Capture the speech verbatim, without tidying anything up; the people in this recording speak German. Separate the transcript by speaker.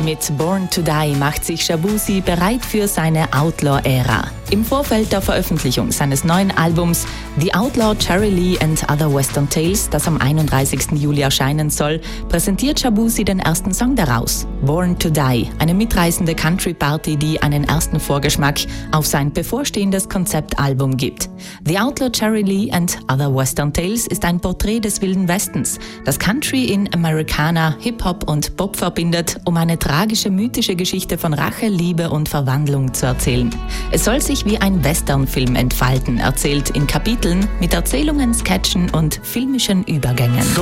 Speaker 1: Mit Born to Die macht sich Shaboozey bereit für seine Outlaw-Ära. Im Vorfeld der Veröffentlichung seines neuen Albums The Outlaw Jerry Lee and Other Western Tales, das am einunddreißigsten Juli erscheinen soll, präsentiert Shaboozey den ersten Song daraus, Born to Die, eine mitreißende Country-Party, die einen ersten Vorgeschmack auf sein bevorstehendes Konzeptalbum gibt. The Outlaw Jerry Lee and Other Western Tales ist ein Porträt des Wilden Westens, das Country in Americana, Hip-Hop und Pop verbindet, um eine tragische, mythische Geschichte von Rache, Liebe und Verwandlung zu erzählen. Es soll sich wie ein Westernfilm entfalten, erzählt in Kapiteln mit Erzählungen, Sketchen und filmischen Übergängen.